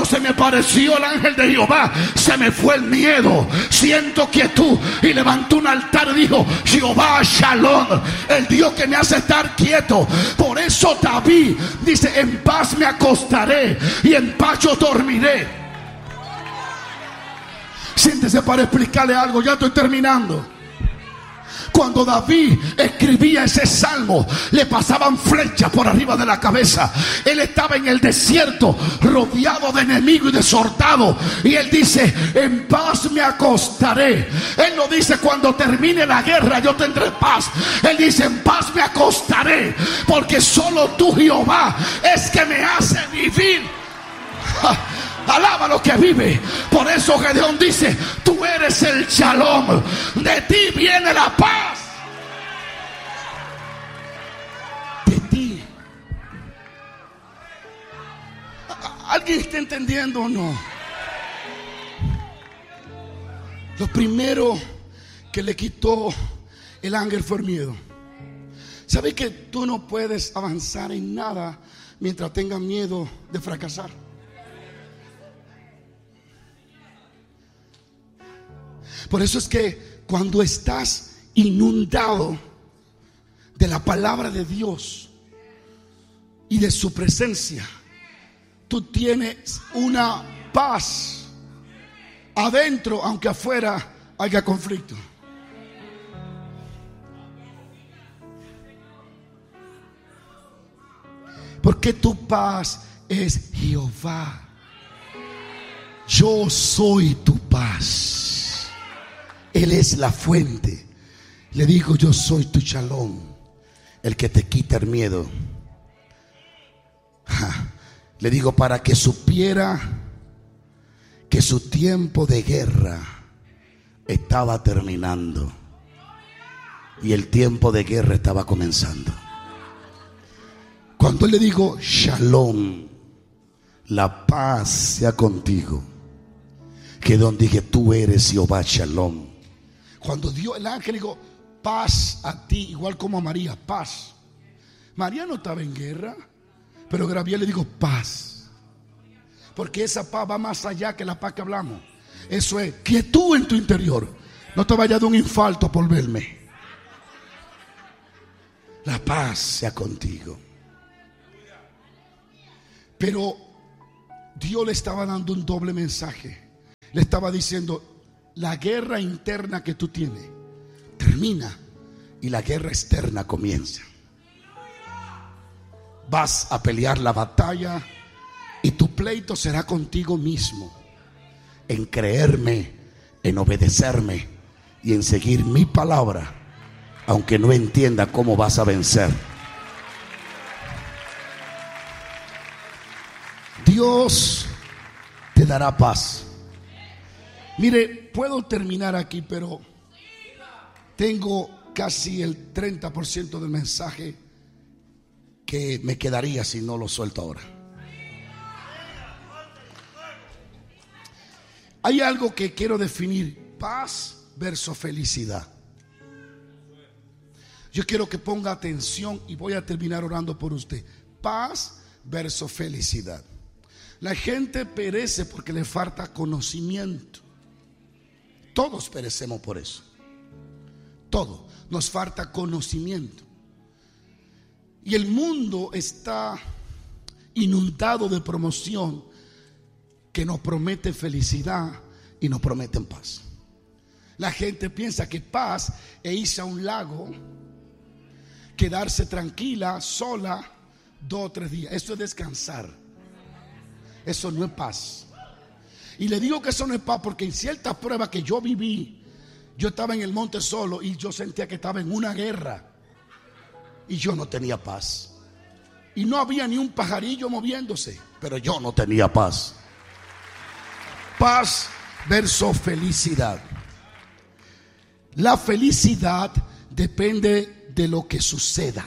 se me apareció el ángel de Jehová, se me fue el miedo, siento quietud. Y levantó un altar y dijo: Jehová Shalom, el Dios que me hace estar quieto. Por eso David dice: en paz me acostaré y en paz yo dormiré. Siéntese para explicarle algo, ya estoy terminando. Cuando David escribía ese salmo, le pasaban flechas por arriba de la cabeza. Él estaba en el desierto, rodeado de enemigos y de soldados. Y él dice: en paz me acostaré. Él no dice: cuando termine la guerra yo tendré paz. Él dice: en paz me acostaré, porque solo tú, Jehová, es que me hace vivir. Alaba lo que vive. Por eso Gedeón dice: tú eres el Shalom, de ti viene la paz. De ti. ¿Alguien está entendiendo o no? Lo primero que le quitó el ángel fue el miedo. ¿Sabes que tú no puedes avanzar en nada mientras tengas miedo de fracasar? Por eso es que cuando estás inundado de la palabra de Dios y de su presencia, tú tienes una paz adentro, aunque afuera haya conflicto. Porque tu paz es Jehová. Yo soy tu paz. Él es la fuente. Le digo: yo soy tu Shalom, el que te quita el miedo. Le digo para que supiera que su tiempo de guerra estaba terminando y el tiempo de guerra estaba comenzando. Cuando le digo: Shalom, la paz sea contigo, que donde dije: tú eres Jehová Shalom. Cuando dio el ángel, dijo: paz a ti, igual como a María, paz. María no estaba en guerra, pero Gabriel le dijo: paz. Porque esa paz va más allá que la paz que hablamos. Eso es quietud en tu interior. No te vayas de un infarto por verme. La paz sea contigo. Pero Dios le estaba dando un doble mensaje. Le estaba diciendo: la guerra interna que tú tienes termina y la guerra externa comienza. Vas a pelear la batalla y tu pleito será contigo mismo, en creerme, en obedecerme y en seguir mi palabra, aunque no entienda cómo vas a vencer. Dios te dará paz. Mire, puedo terminar aquí, pero tengo casi el 30% del mensaje que me quedaría si no lo suelto ahora. Hay algo que quiero definir: paz versus felicidad. Yo quiero que ponga atención y voy a terminar orando por usted. Paz versus felicidad. La gente perece porque le falta conocimiento. Todos perecemos por eso. Todo nos falta conocimiento. Y el mundo está inundado de promoción que nos promete felicidad y nos prometen paz. La gente piensa que paz es irse a un lago, quedarse tranquila, sola, 2 o 3 días. Eso es descansar. Eso no es paz. Y le digo que eso no es paz porque en ciertas pruebas que yo viví, yo estaba en el monte solo y yo sentía que estaba en una guerra y yo no tenía paz. Y no había ni un pajarillo moviéndose, pero yo no tenía paz. Paz versus felicidad. La felicidad depende de lo que suceda.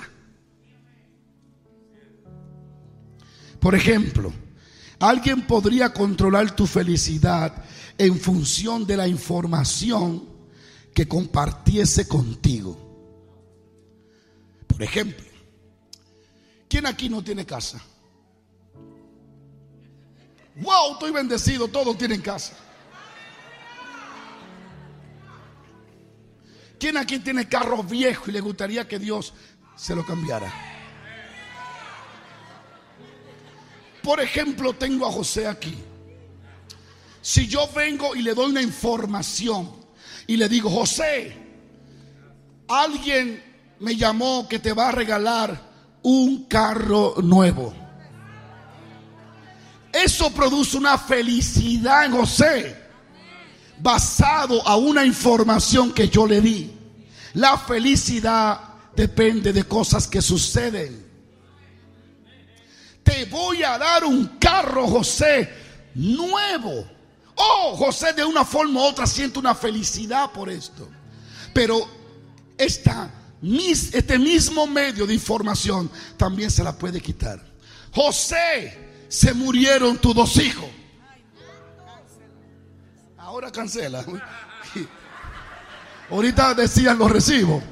Por ejemplo, alguien podría controlar tu felicidad en función de la información que compartiese contigo. Por ejemplo, ¿quién aquí no tiene casa? Wow, estoy bendecido, todos tienen casa. ¿Quién aquí tiene carros viejos y le gustaría que Dios se lo cambiara? Por ejemplo, tengo a José aquí. Si yo vengo y le doy una información y le digo: José, alguien me llamó que te va a regalar un carro nuevo. Eso produce una felicidad en José, basado a una información que yo le di. La felicidad depende de cosas que suceden. Te voy a dar un carro, José, nuevo. Oh, José de una forma u otra siente una felicidad por esto. Pero este mismo medio de información también se la puede quitar. José, se murieron tus 2 hijos. Ahora cancela. Ahorita decían los recibos.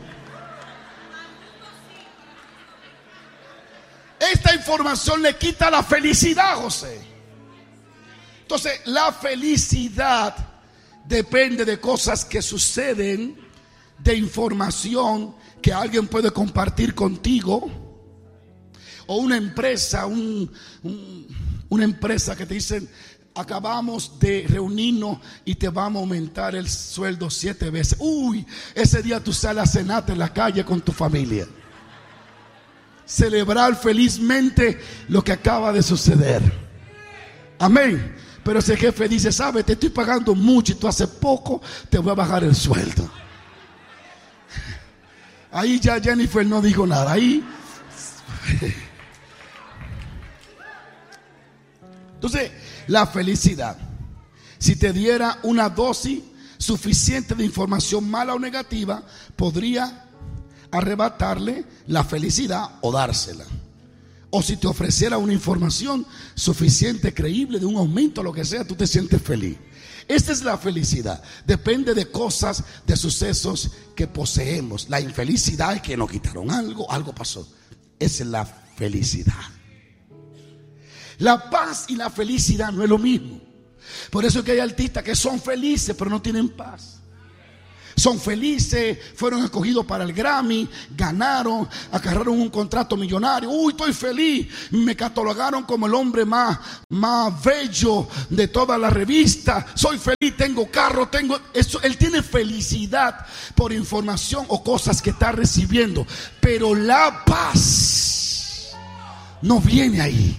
Esta información le quita la felicidad a José. Entonces, la felicidad depende de cosas que suceden, de información que alguien puede compartir contigo, o una empresa, una empresa que te dicen: acabamos de reunirnos y te vamos a aumentar el sueldo 7 veces. Uy, ese día tú sales a cenarte en la calle con tu familia, celebrar felizmente lo que acaba de suceder. Amén. Pero ese jefe dice: sabes, te estoy pagando mucho y tú hace poco te voy a bajar el sueldo. Ahí ya Jennifer no dijo nada. Ahí. Entonces, la felicidad, si te diera una dosis suficiente de información mala o negativa, podría arrebatarle la felicidad o dársela. O si te ofreciera una información suficiente, creíble, de un aumento, lo que sea, tú te sientes feliz. Esta es la felicidad. Depende de cosas, de sucesos que poseemos. La infelicidad es que nos quitaron algo pasó. Esa es la felicidad. La paz y la felicidad no es lo mismo. Por eso es que hay artistas que son felices pero no tienen paz. Son felices, fueron escogidos para el Grammy, ganaron, agarraron un contrato millonario. Uy, estoy feliz. Me catalogaron como el hombre más bello de toda la revista. Soy feliz, tengo carro, tengo eso. Él tiene felicidad por información o cosas que está recibiendo. Pero la paz no viene ahí.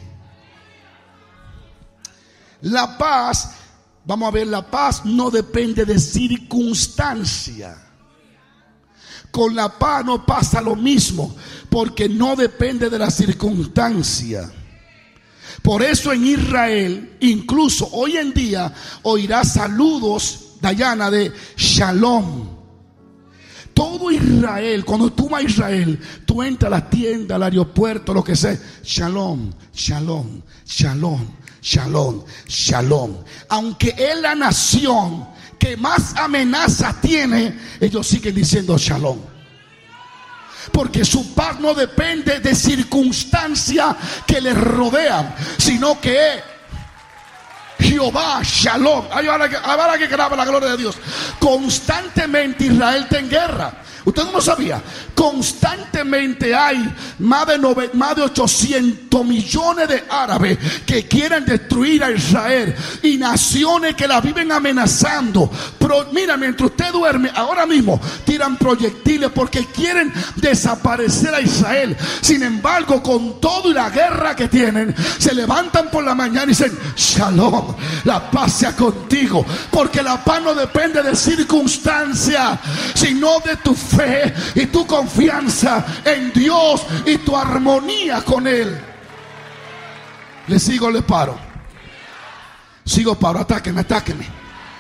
La paz, vamos a ver, la paz no depende de circunstancia. Con la paz no pasa lo mismo, porque no depende de la circunstancia. Por eso en Israel, incluso hoy en día, oirás saludos, Dayana, de Shalom. Todo Israel, cuando tú vas a Israel, tú entras a la tienda, al aeropuerto, lo que sea, Shalom, Shalom, Shalom. Shalom, shalom. Aunque es la nación que más amenazas tiene, ellos siguen diciendo shalom. Porque su paz no depende de circunstancias que les rodean, sino que es Jehová, shalom. Ahora que graba la gloria de Dios. Constantemente Israel está en guerra. Usted no lo sabía. Constantemente hay más de 800 millones de árabes que quieren destruir a Israel, y naciones que la viven amenazando. Mira, mientras usted duerme, ahora mismo tiran proyectiles porque quieren desaparecer a Israel. Sin embargo, con todo y la guerra que tienen, se levantan por la mañana y dicen shalom, la paz sea contigo. Porque la paz no depende de circunstancias, sino de tu fe y tu confianza en Dios y tu armonía con Él. ¿Le sigo o le paro? Sigo, paro, atáqueme.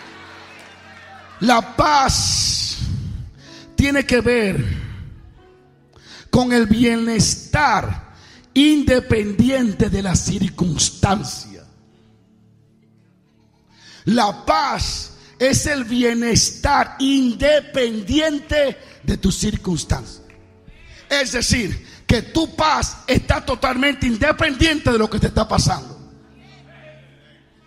La paz tiene que ver con el bienestar independiente de la circunstancia. La paz es el bienestar independiente de tus circunstancias. Es decir, que tu paz está totalmente independiente de lo que te está pasando.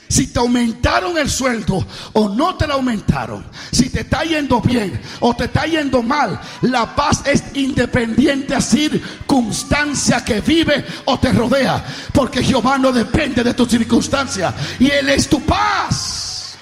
Si te aumentaron el sueldo o no te lo aumentaron, si te está yendo bien o te está yendo mal, la paz es independiente a circunstancia que vive o te rodea, porque Jehová no depende de tus circunstancias y Él es tu paz.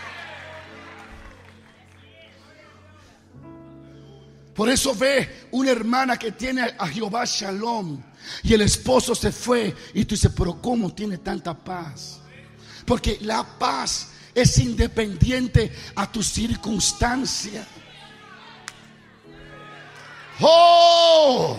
Por eso ve una hermana que tiene a Jehová Shalom y el esposo se fue y tú dices, pero ¿cómo tiene tanta paz? Porque la paz es independiente a tu circunstancia. ¡Oh!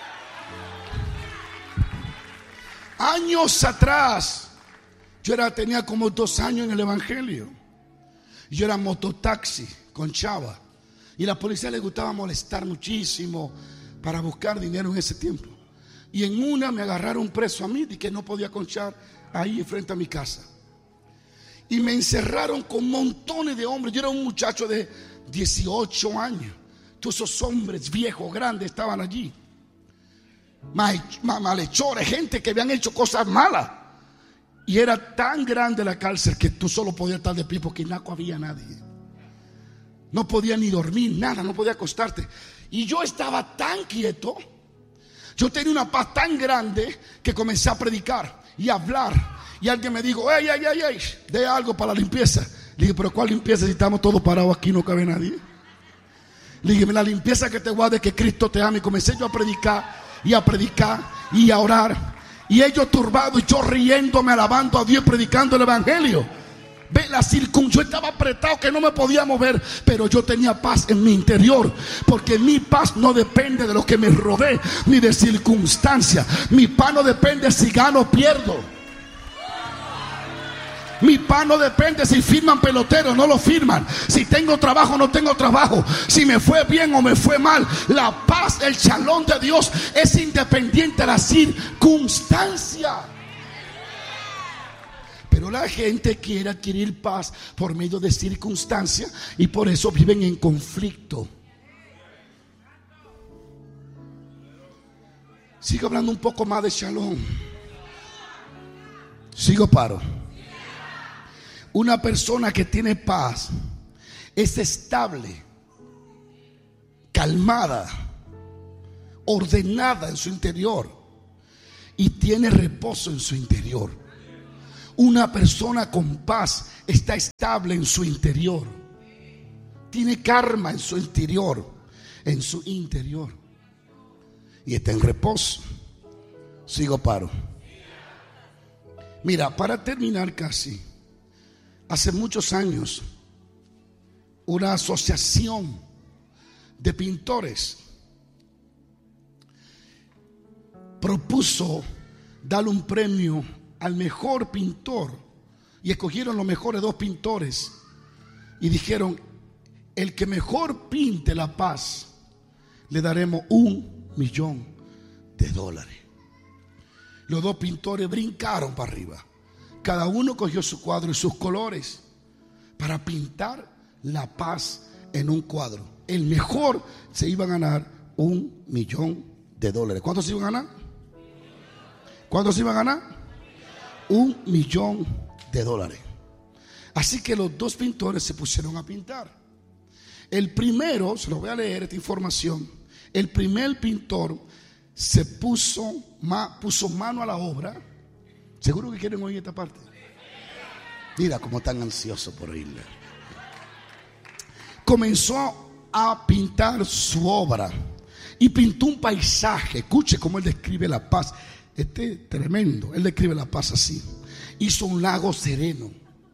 Años atrás, tenía como 2 años en el evangelio. Yo era mototaxi con chava. Y a la policía le gustaba molestar muchísimo para buscar dinero en ese tiempo. Y en una me agarraron preso a mí y que no podía conchar ahí frente a mi casa. Y me encerraron con montones de hombres. Yo era un muchacho de 18 años. Todos esos hombres viejos, grandes estaban allí. Malhechores, gente que habían hecho cosas malas. Y era tan grande la cárcel que tú solo podías estar de pie porque no había nadie. No podía ni dormir, nada, no podía acostarte. Y yo estaba tan quieto. Yo tenía una paz tan grande que comencé a predicar y a hablar. Y alguien me dijo, ey, de algo para la limpieza. Le dije, pero ¿cuál limpieza si estamos todos parados aquí, no cabe nadie? Le dije, la limpieza que te guarde es que Cristo te ama. Y comencé yo a predicar y a orar. Y ellos turbados y yo riéndome, alabando a Dios, predicando el evangelio. Ve la yo estaba apretado que no me podía mover, pero yo tenía paz en mi interior, porque mi paz no depende de lo que me rodee ni de circunstancias. Mi paz no depende si gano o pierdo. Mi paz no depende si firman peloteros, no lo firman. Si tengo trabajo o no tengo trabajo. Si me fue bien o me fue mal. La paz, el shalom de Dios es independiente de la circunstancia. Pero la gente quiere adquirir paz por medio de circunstancias y por eso viven en conflicto. Sigo hablando un poco más de shalom. Sigo paro. Una persona que tiene paz es estable, calmada, ordenada en su interior y tiene reposo en su interior. Una persona con paz está estable en su interior, tiene calma en su interior, y está en reposo. Sigo paro. Mira, para terminar casi, hace muchos años, una asociación de pintores propuso darle un premio al mejor pintor y escogieron los mejores 2 pintores y dijeron: el que mejor pinte la paz le daremos $1 millón. Los 2 pintores brincaron para arriba. Cada uno cogió su cuadro y sus colores para pintar la paz en un cuadro. El mejor se iba a ganar $1 millón. ¿Cuántos se iban a ganar? ¿Cuántos se iban a ganar? $1 millón. Así que los 2 pintores se pusieron a pintar. El primero, se lo voy a leer esta información. El primer pintor se puso mano a la obra. ¿Seguro que quieren oír esta parte? Mira cómo están ansiosos por oírla. Comenzó a pintar su obra y pintó un paisaje. Escuche cómo él describe la paz. Tremendo. Él describe la paz así. Hizo un lago sereno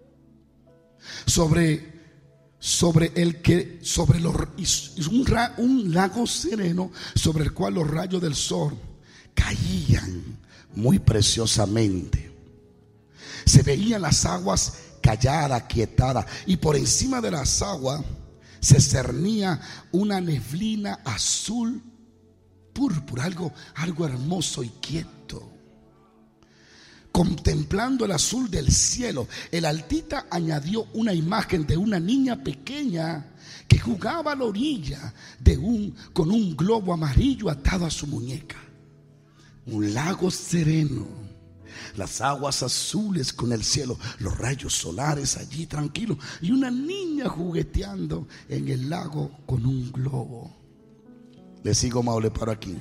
un lago sereno sobre el cual los rayos del sol caían muy preciosamente. Se veían las aguas calladas, quietadas, y por encima de las aguas se cernía una neblina azul púrpura, algo hermoso y quieto. Contemplando el azul del cielo, el altita añadió una imagen de una niña pequeña que jugaba a la orilla con un globo amarillo atado a su muñeca. Un lago sereno las aguas azules con el cielo, los rayos solares allí tranquilos, y una niña jugueteando en el lago con un globo. Le sigo, Mao, le paro aquí.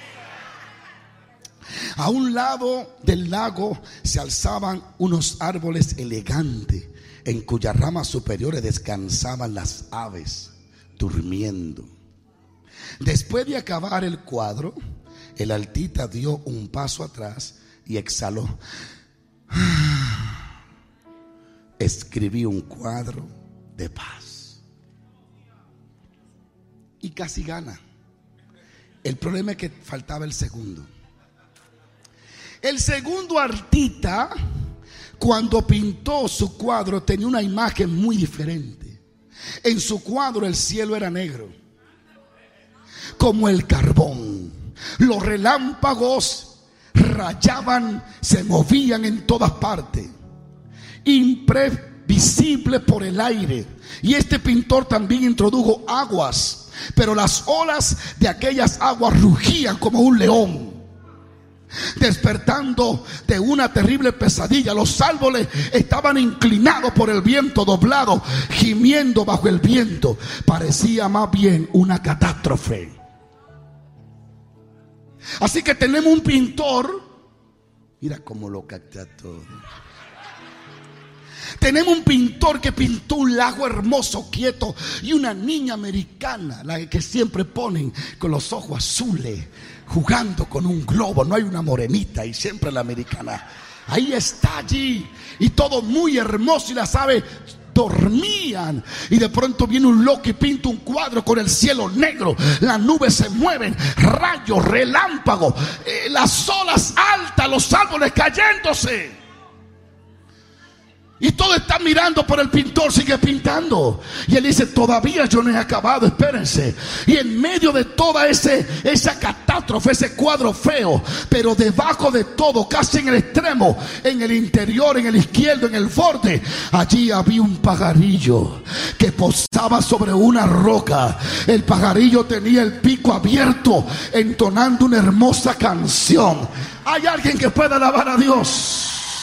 A un lado del lago se alzaban unos árboles elegantes, en cuyas ramas superiores descansaban las aves durmiendo. Después de acabar el cuadro, el artista dio un paso atrás y exhaló. Escribí un cuadro de paz. Y casi gana. El problema es que faltaba el segundo. El segundo artista, cuando pintó su cuadro, tenía una imagen muy diferente. En su cuadro el cielo era negro, como el carbón. Los relámpagos rayaban, se movían en todas partes, imprevisible por el aire. Y este pintor también introdujo aguas, pero las olas de aquellas aguas rugían como un león. Despertando de una terrible pesadilla, los árboles estaban inclinados por el viento, doblados, gimiendo bajo el viento. Parecía más bien una catástrofe. Así que tenemos un pintor, mira cómo lo capta todo. Tenemos un pintor que pintó un lago hermoso, quieto, y una niña americana, la que siempre ponen con los ojos azules, jugando con un globo. No hay una morenita y siempre la americana. Ahí está allí, y todo muy hermoso, y las aves dormían. Y de pronto viene un loco y pinta un cuadro con el cielo negro. Las nubes se mueven, rayos, relámpagos, las olas altas, los árboles cayéndose. Y todos están mirando, por el pintor sigue pintando. Y él dice: todavía yo no he acabado, espérense. Y en medio de toda esa catástrofe, ese cuadro feo, pero debajo de todo, casi en el extremo, en el interior, en el izquierdo, en el borde, allí había un pajarillo que posaba sobre una roca. El pajarillo tenía el pico abierto, entonando una hermosa canción. ¿Hay alguien que pueda alabar a Dios?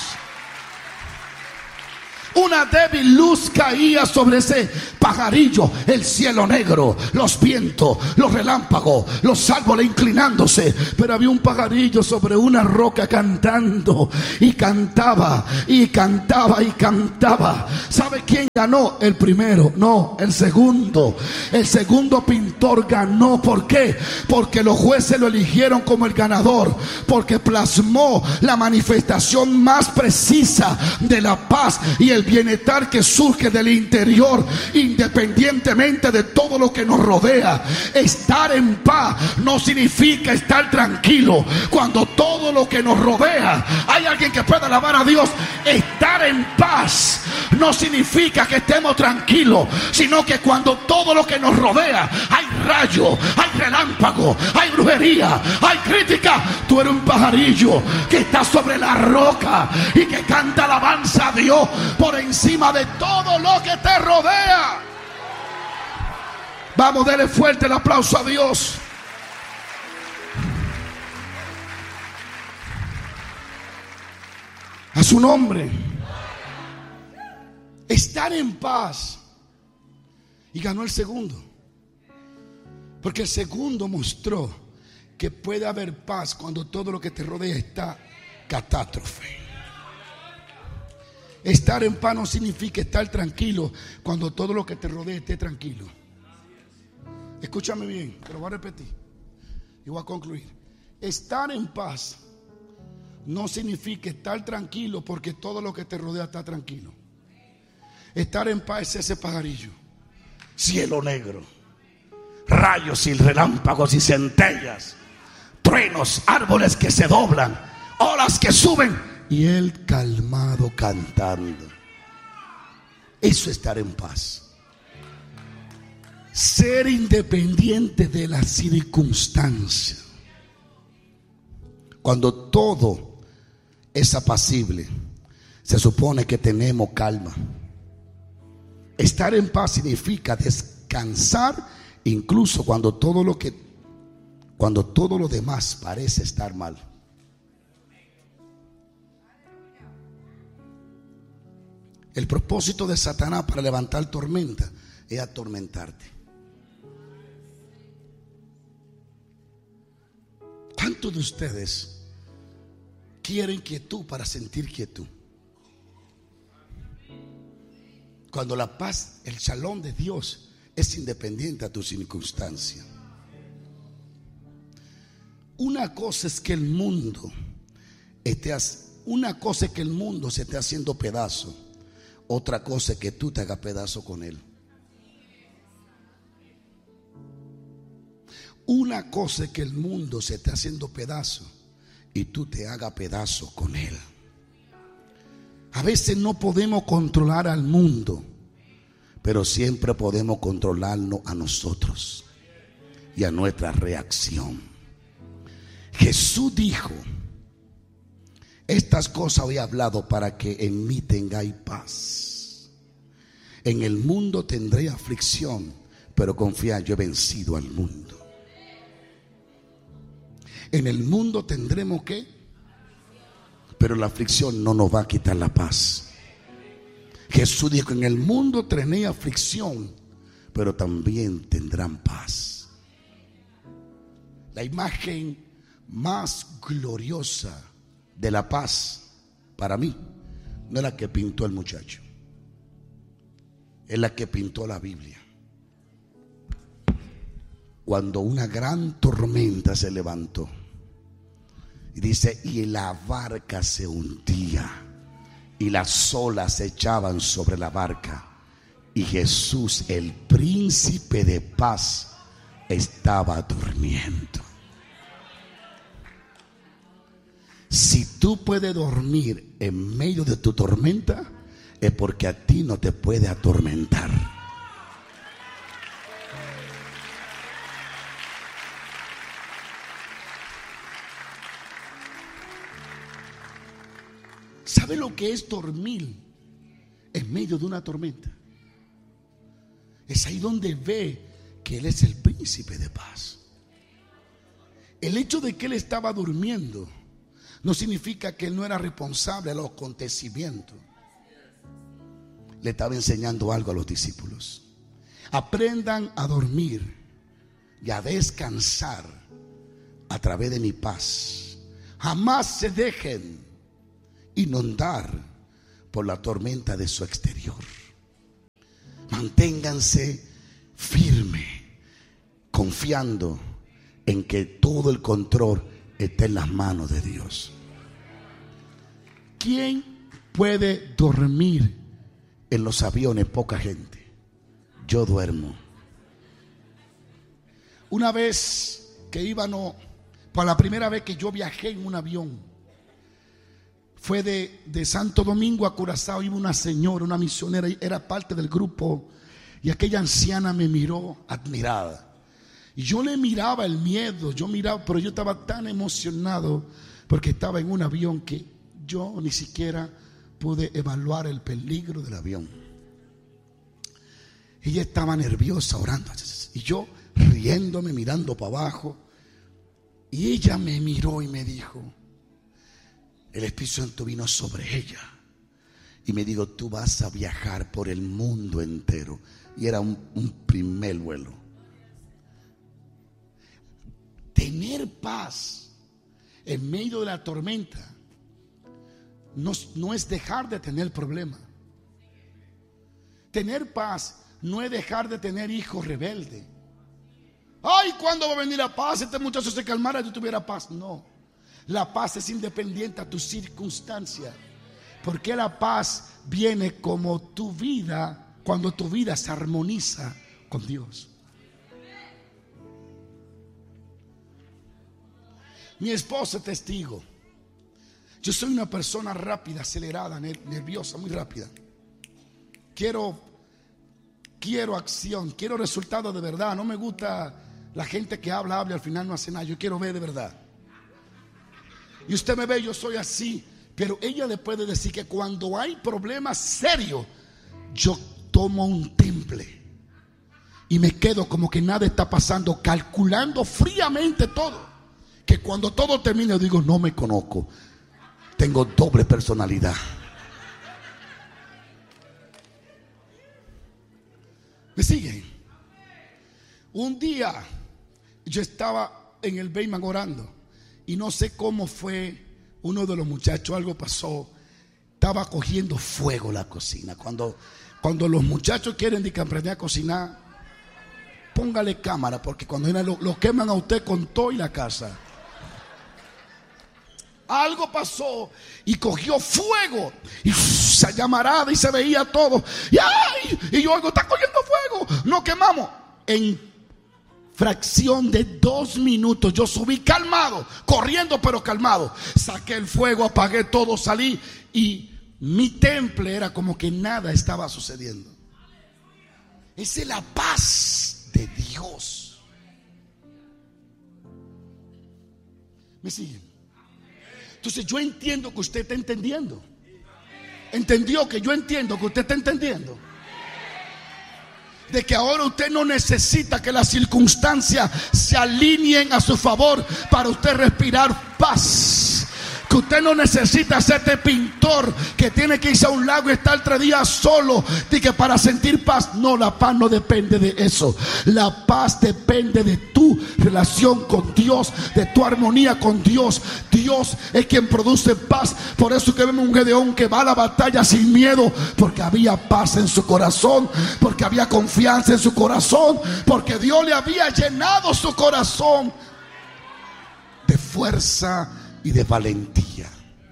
Una débil luz caía sobre ese pajarillo, el cielo negro, los vientos, los relámpagos, los árboles inclinándose. Pero había un pajarillo sobre una roca cantando, y cantaba, y cantaba, y cantaba. ¿Sabe quién ganó? El primero, no, el segundo. El segundo pintor ganó. ¿Por qué? Porque los jueces lo eligieron como el ganador, porque plasmó la manifestación más precisa de la paz y el bienestar que surge del interior, independientemente de todo lo que nos rodea. Estar en paz no significa estar tranquilo cuando todo lo que nos rodea. Hay alguien que pueda alabar a Dios. Estar en paz no significa que estemos tranquilos, sino que cuando todo lo que nos rodea, hay rayo, hay relámpago, hay brujería, hay crítica, tú eres un pajarillo que está sobre la roca y que canta alabanza a Dios por encima de todo lo que te rodea. Vamos, dele fuerte el aplauso a Dios. A su nombre. Estar en paz. Y ganó el segundo, porque el segundo mostró que puede haber paz cuando todo lo que te rodea está catástrofe. Estar en paz no significa estar tranquilo cuando todo lo que te rodea esté tranquilo. Escúchame bien, te lo voy a repetir y voy a concluir. Estar en paz no significa estar tranquilo porque todo lo que te rodea está tranquilo. Estar en paz es ese pajarillo, cielo negro, rayos y relámpagos y centellas, truenos, árboles que se doblan, olas que suben, y él calmado cantando. Eso es estar en paz. Ser independiente de las circunstancias. Cuando todo es apacible, se supone que tenemos calma. Estar en paz significa descansar incluso cuando todo lo demás parece estar mal. El propósito de Satanás para levantar tormenta es atormentarte. ¿Cuántos de ustedes quieren quietud para sentir quietud? Cuando la paz, el shalom de Dios es independiente a tu circunstancia. Una cosa es que el mundo se esté haciendo pedazo. Otra cosa es que tú te hagas pedazo con él. Una cosa es que el mundo se esté haciendo pedazo y tú te hagas pedazo con él. A veces no podemos controlar al mundo, pero siempre podemos controlarnos a nosotros y a nuestra reacción. Jesús dijo: estas cosas he hablado para que en mí tengáis paz. En el mundo tendré aflicción, pero confiad, yo he vencido al mundo. En el mundo tendremos ¿qué? Pero la aflicción no nos va a quitar la paz. Jesús dijo: en el mundo tenéis aflicción, pero también tendrán paz. La imagen más gloriosa de la paz para mí no es la que pintó el muchacho, es la que pintó la Biblia. Cuando una gran tormenta se levantó y dice: y la barca se hundía y las olas se echaban sobre la barca, y Jesús, el príncipe de paz, estaba durmiendo. Si tú puedes dormir en medio de tu tormenta, es porque a ti no te puede atormentar. ¿Sabe lo que es dormir en medio de una tormenta? Es ahí donde ve que Él es el príncipe de paz. El hecho de que Él estaba durmiendo no significa que Él no era responsable de los acontecimientos. Le estaba enseñando algo a los discípulos: aprendan a dormir y a descansar a través de mi paz. Jamás se dejen inundar por la tormenta de su exterior. Manténganse firmes, confiando en que todo el control está en las manos de Dios. ¿Quién puede dormir en los aviones? Poca gente. Yo duermo. Una vez que íbamos, para la primera vez que yo viajé en un avión, fue de Santo Domingo a Curazao. Iba una señora, una misionera, era parte del grupo, y aquella anciana me miró admirada. Y yo le miraba el miedo, pero yo estaba tan emocionado porque estaba en un avión que yo ni siquiera pude evaluar el peligro del avión. Ella estaba nerviosa, orando, y yo riéndome, mirando para abajo. Y ella me miró y me dijo: el Espíritu Santo vino sobre ella y me dijo: tú vas a viajar por el mundo entero. Y era un primer vuelo. Tener paz en medio de la tormenta no es dejar de tener problemas. Tener paz no es dejar de tener hijos rebeldes. Ay, ¿cuándo va a venir la paz? Este muchacho se calmara y yo tuviera paz. No, la paz es independiente a tu circunstancia, porque la paz viene como tu vida, cuando tu vida se armoniza con Dios. Mi esposa es testigo. Yo soy una persona rápida, acelerada, nerviosa, muy rápida. Quiero acción, quiero resultados de verdad. No me gusta la gente que habla y al final no hace nada. Yo quiero ver de verdad. Y usted me ve, yo soy así. Pero ella le puede decir que cuando hay problemas serios, yo tomo un temple y me quedo como que nada está pasando, calculando fríamente todo. Que cuando todo termine digo: no me conozco, tengo doble personalidad. ¿Me siguen? Un día yo estaba en el Bayman orando y no sé cómo fue, uno de los muchachos, algo pasó, estaba cogiendo fuego la cocina. Cuando los muchachos quieren aprender a cocinar, póngale cámara, porque cuando lo queman a usted con todo y la casa. Algo pasó y cogió fuego y se llamarada y se veía todo. Y yo oigo, está cogiendo fuego. Nos quemamos. En fracción de 2 minutos yo subí calmado, corriendo pero calmado. Saqué el fuego, apagué todo, salí y mi temple era como que nada estaba sucediendo. Esa es la paz de Dios. ¿Me siguen? Entonces yo entiendo que usted está entendiendo. ¿Entendió que yo entiendo que usted está entendiendo? De que ahora usted no necesita que las circunstancias se alineen a su favor para usted respirar paz. Que usted no necesita ser este pintor que tiene que irse a un lago y estar 3 días solo y que para sentir paz. No, la paz no depende de eso. La paz depende de tu relación con Dios, de tu armonía con Dios. Dios es quien produce paz. Por eso que vemos un Gedeón que va a la batalla sin miedo, porque había paz en su corazón, porque había confianza en su corazón, porque Dios le había llenado su corazón de fuerza y de valentía.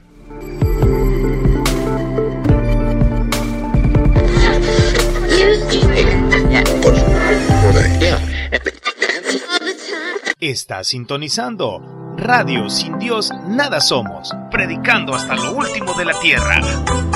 Está sintonizando Radio Sin Dios Nada Somos, predicando hasta lo último de la tierra.